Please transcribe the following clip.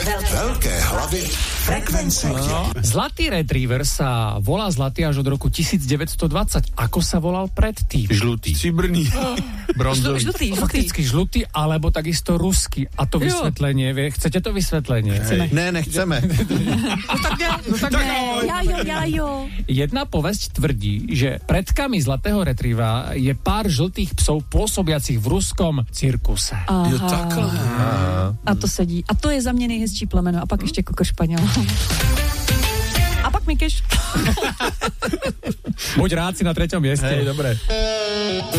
Veľké hlavy frekvencie. No, Zlatý retriever sa volá zlatý až od roku 1920. Ako sa volal predtým? Žlutý. Čibrný. Bronzový. Žlutý. Fakticky žlutý, alebo takisto ruský. A to vysvetlenie, chcete to vysvetlenie? Ne, nechceme. Jajo. Jedna povesť tvrdí, že predkami zlatého retrievera je pár žltých psov pôsobiacich v ruskom cirkuse. Jo, takhle. A to sedí. A to je za mě nejhezčí plemeno. A pak ještě kokr španěl. A pak Mikeš. Buď rád, si na 3. mieste. Hej, dobre.